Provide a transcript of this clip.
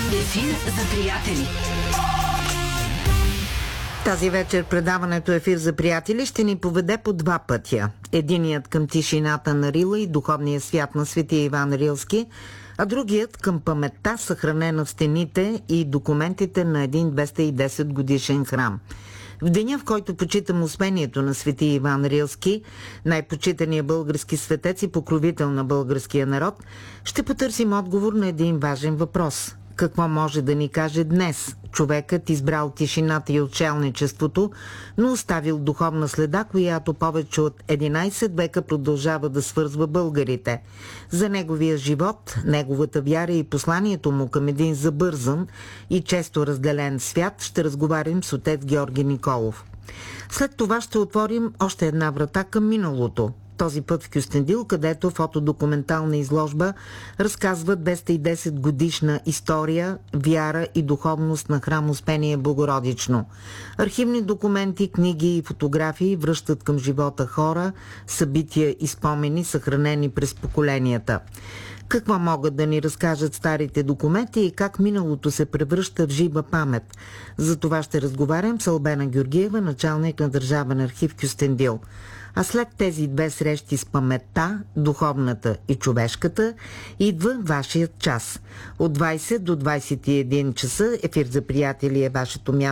Ефир за приятели. Тази вечер предаването Ефир за приятели ще ни поведе по два пътя. Единият към тишината на Рила и духовния свят на светия Иван Рилски, а другият към паметта, съхранена в стените и документите на един 210 годишен храм. В деня, в който почитам успението на светия Иван Рилски, най-почитания български светец и покровител на българския народ, ще потърсим отговор на един важен въпрос. Какво може да ни каже днес човекът, избрал тишината и отшелничеството, но оставил духовна следа, която повече от 11 века продължава да свързва българите? За неговия живот, неговата вяра и посланието му към един забързан и често разделен свят ще разговарям с отец Георги Николов. След това ще отворим още една врата към миналото. Този път в Кюстендил, където фотодокументална изложба разказва 210 годишна история, вяра и духовност на храм Успение Богородично. Архивни документи, книги и фотографии връщат към живота хора, събития и спомени, съхранени през поколенията. Какво могат да ни разкажат старите документи и как миналото се превръща в жива памет? За това ще разговарям с Албена Георгиева, началник на Държавен архив Кюстендил. А след тези две срещи с паметта, духовната и човешката, идва вашият час. От 20 до 21 часа Ефир за приятели е вашето място.